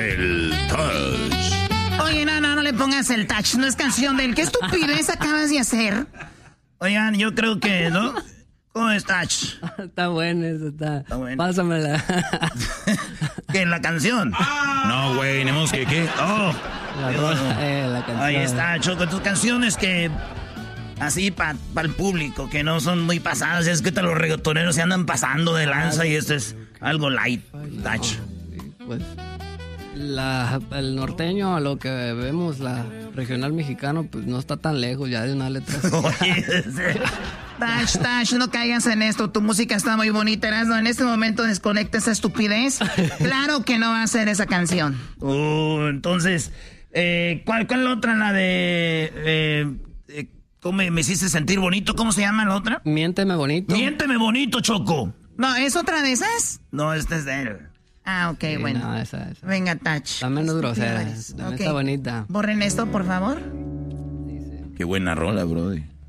El touch. Oye, no le pongas el touch, no es canción de él. ¿Qué estupidez acabas de hacer? Oigan, yo creo que, ¿no? ¿Cómo es touch? Está bueno eso, está bueno. Pásamela. ¿Qué, la canción? No, güey, tenemos que, ¿qué? Oh. La canción. Ahí está, Choco, tus canciones que... Así para el público, que no son muy pasadas. Es que los reggaetoneros se andan pasando de lanza y esto es algo light, touch. Pues el norteño, a lo que vemos, la regional mexicano, pues no está tan lejos ya de una letra. Touch, no caigas en esto. Tu música está muy bonita, Erasmo. En este momento desconecta esa estupidez. Claro que no va a ser esa canción. Entonces, ¿cuál otra? La de... ¿Cómo me hiciste sentir bonito? ¿Cómo se llama la otra? Miénteme bonito. Miénteme bonito, Choco. No, ¿es otra de esas? No, esta es de él. Ah, ok, sí, bueno. No, esa. Venga, touch. Está menos grosera. Okay. Está bonita. Borren esto, por favor. Qué buena rola, brody.